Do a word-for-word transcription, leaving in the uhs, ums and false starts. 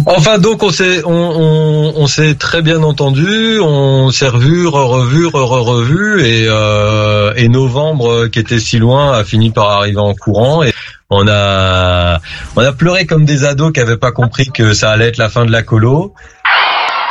Enfin, donc on s'est, on, on, on s'est très bien entendu, on s'est revu, revu, revu, et, euh, et novembre, qui était si loin, a fini par arriver en courant. Et on a, on a pleuré comme des ados qui avaient pas compris que ça allait être la fin de la colo.